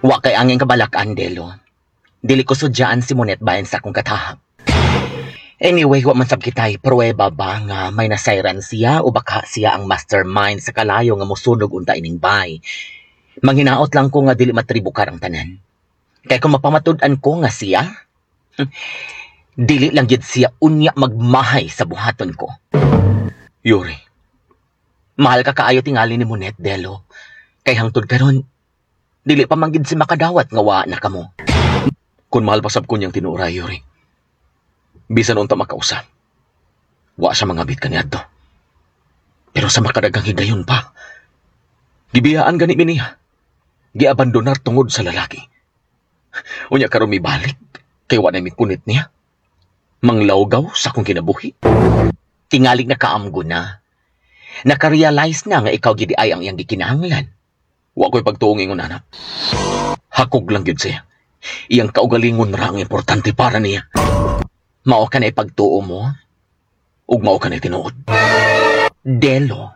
Wa kay angin kabalakan, Delo. Dili ko sudyaan si Monet bayan sa akong katahap. Anyway, wa man sab kitay pruweba ba nga may nasayran siya o baka siya ang mastermind sa kalayo nga mosunog unta ining bay. Manghinaot lang ko nga dili matribukar ang tanan. Kay kung mapamatud-an ko nga siya, dili lang gid siya unya magmahay sa buhaton ko. Yuri, mahal ka kaayo tingali ni Monet, Delo. Kay hangtod karon, dili pa man gid si makadawat nga wa na kamo. Kung mahal pasab ko niyang tinura, Yuri. Bisan unta makausap. Wa siya mangabit kaniadto. Pero sa makadagang higayon pa, gibiyaan gani niya. Giabandonar tungod sa lalaki. Unya karon mibalik kay wa na mipunit niya. Manglawgaw sa akong kinabuhi. Tingalig na kaamgo na. Nakarealize na nga ikaw gidi ay ang iyang gikinahanglan. Wa ko'y pagtuong ingon anak. Hakog lang yun siya. Iyang kaugalingon ra ang importante para niya. Mao ka na ipagtuo mo, ug mao ka na tinuod. Delo.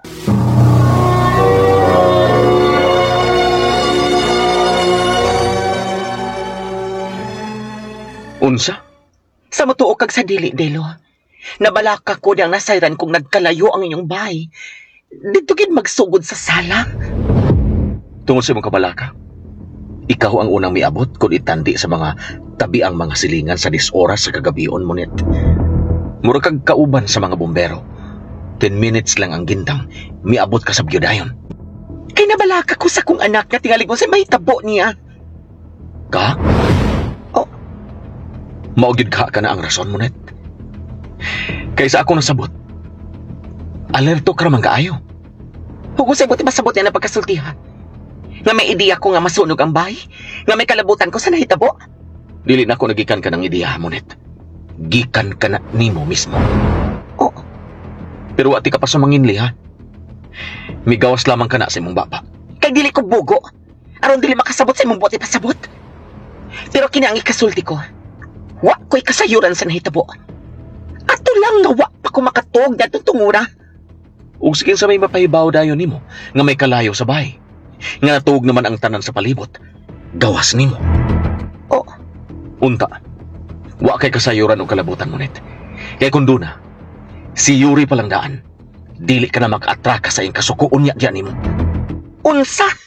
Unsa? Sa matuo kag sa dili, Delo. Nabalaka ko diyang nasayran kung nagkalayo ang inyong bahay. Dito gid magsugod sa sala. Tungod sa mong kabalaka, ikaw ang unang miabot kung itandi sa mga tabi ang mga silingan sa 10 oras sa kagabion, Monet. Mura kag kauban sa mga bumbero. 10 minutes lang ang gintang, miabot ka sa byudayon. Kay nabalaka ko sa kong anak na tingalig mo sa may tabo niya. Ka? Oh. Maugid ka na ang rason, Monet. Kaysa ako nasabot, alerto ka naman kaayo. Huwag sa ibuti masabot niya na pagkasultihan. Nga may ideya ko nga masunog ang bahay, nga may kalabutan ko sa nahitabo. Dili na ako nagikan ka ng ideya, Monet. Gikan ka na nimo mismo. Oh. Pero ati ka pa sa manginli, ha? May gawas lamang ka na sa imong baba. Kay dili ko bugo. Aron dili makasabot sa imong buti pasabot. Pero kinaangi kasulti ko. Wa ko'y kasayuran sa nahitabo. Ato lang nga wa pa ko makatog datong tungura. Ug sige sa may mapahibaw dayon nimo nga may kalayo sa bahay. Nga natuog naman ang tanan sa palibot. Gawas nimo. Oh. Unta. Wa kay kasayuran o kalabutan, Monet. Kaya kung duna, si Yuri palang daan. Dili ka na maka-atraka sa iyong kasukuon niya dyan nimo. Unsa?